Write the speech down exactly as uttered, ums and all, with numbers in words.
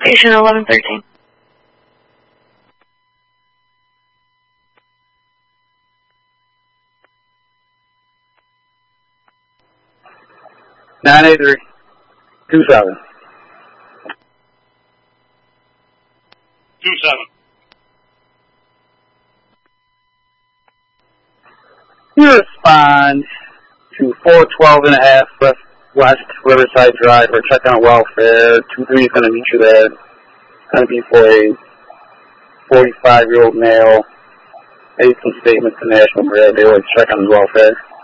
Patient eleven thirteen. nine eight three two seven. two seven. You respond to four twelve and a half West, West Riverside Drive for check on welfare. two three is going to meet you there. It's going to be for a forty-five-year-old male. Made some statements to National Grid. They will check on his welfare.